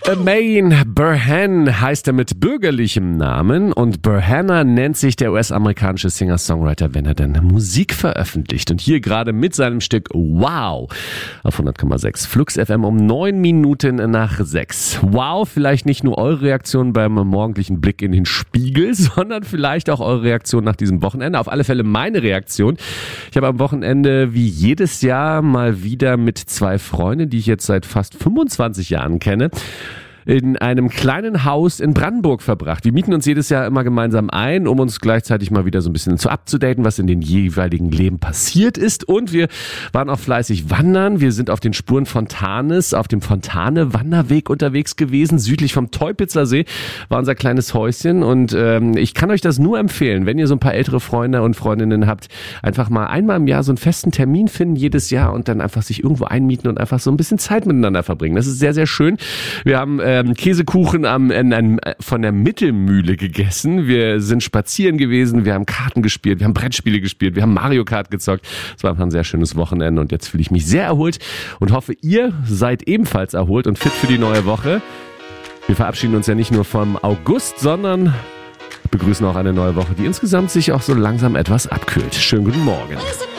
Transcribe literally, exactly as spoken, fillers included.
Amain Burhan heißt er mit bürgerlichem Namen und Burhana nennt sich der U S-amerikanische Singer-Songwriter, wenn er dann Musik veröffentlicht. Und hier gerade mit seinem Stück Wow auf hundert Komma sechs Flux F M um neun Minuten nach sechs. Wow, vielleicht nicht nur eure Reaktion beim morgendlichen Blick in den Spiegel, sondern vielleicht auch eure Reaktion nach diesem Wochenende. Auf alle Fälle meine Reaktion. Ich habe am Wochenende wie jedes Jahr mal wieder mit zwei Freunden, die ich jetzt seit fast fünfundzwanzig Jahren kenne, in einem kleinen Haus in Brandenburg verbracht. Wir mieten uns jedes Jahr immer gemeinsam ein, um uns gleichzeitig mal wieder so ein bisschen zu upzudaten, was in den jeweiligen Leben passiert ist. Und wir waren auch fleißig wandern. Wir sind auf den Spuren Fontanes, auf dem Fontane-Wanderweg unterwegs gewesen. Südlich vom Teupitzer See war unser kleines Häuschen. Und ähm, ich kann euch das nur empfehlen, wenn ihr so ein paar ältere Freunde und Freundinnen habt, einfach mal einmal im Jahr so einen festen Termin finden, jedes Jahr, und dann einfach sich irgendwo einmieten und einfach so ein bisschen Zeit miteinander verbringen. Das ist sehr, sehr schön. Wir haben äh, Käsekuchen am, in einem, von der Mittelmühle gegessen. Wir sind spazieren gewesen, wir haben Karten gespielt, wir haben Brettspiele gespielt, wir haben Mario Kart gezockt. Es war einfach ein sehr schönes Wochenende und jetzt fühle ich mich sehr erholt und hoffe, ihr seid ebenfalls erholt und fit für die neue Woche. Wir verabschieden uns ja nicht nur vom August, sondern begrüßen auch eine neue Woche, die insgesamt sich auch so langsam etwas abkühlt. Schönen guten Morgen.